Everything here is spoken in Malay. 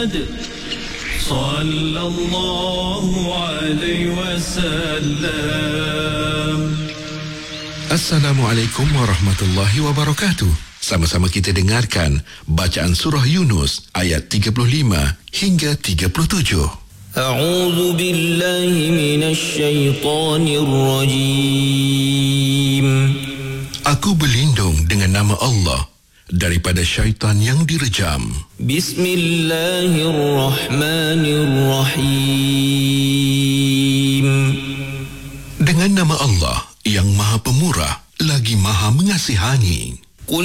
محمد صلى الله عليه وسلم. Assalamualaikum warahmatullahi wabarakatuh. Sama-sama kita dengarkan bacaan surah Yunus ayat 35 hingga 37. A'udzu billahi minasy syaithanir rajim. Aku berlindung dengan nama Allah daripada syaitan yang direjam. Bismillahirrahmanirrahim. Dengan nama Allah yang Maha Pemurah lagi Maha Mengasihani.